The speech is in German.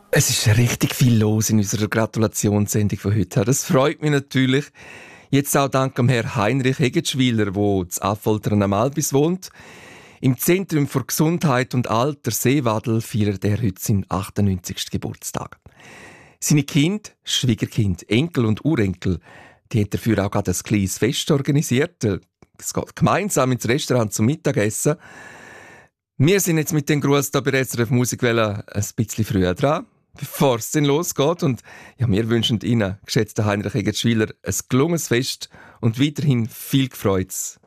Es ist richtig viel los in unserer Gratulationssendung von heute. Das freut mich natürlich. Jetzt auch dank dem Herrn Heinrich Hegetschwiler, der zu Affoltern am Albis wohnt. Im Zentrum für Gesundheit und Alter Seewadel feiert er heute seinen 98. Geburtstag. Seine Kinder, Schwiegerkind, Enkel und Urenkel, die hat dafür auch gerade ein kleines Fest organisiert. Es geht gemeinsam ins Restaurant zum Mittagessen. Wir sind jetzt mit dem Gruß hier bei SRF Musikwelle ein bisschen früher dran, bevor es dann losgeht. Und ja, wir wünschen Ihnen, geschätzter Heinrich Egertschwiler, ein gelungenes Fest und weiterhin viel Gefreutes